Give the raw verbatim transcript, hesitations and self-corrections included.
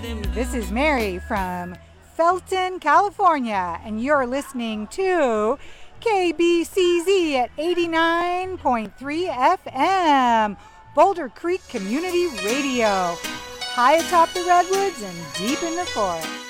This is Mary from Felton, California, and you're listening to K B C Z at eighty-nine point three F M, Boulder Creek Community Radio, high atop the redwoods and deep in the forest.